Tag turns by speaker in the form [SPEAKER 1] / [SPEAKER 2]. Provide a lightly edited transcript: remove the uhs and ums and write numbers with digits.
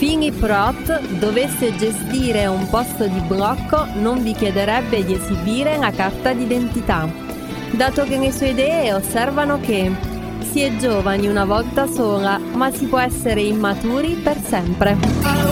[SPEAKER 1] Fini Prot dovesse gestire un posto di blocco, non vi chiederebbe di esibire la carta d'identità, dato che le sue idee osservano che si è giovani una volta sola, ma si può essere immaturi per sempre.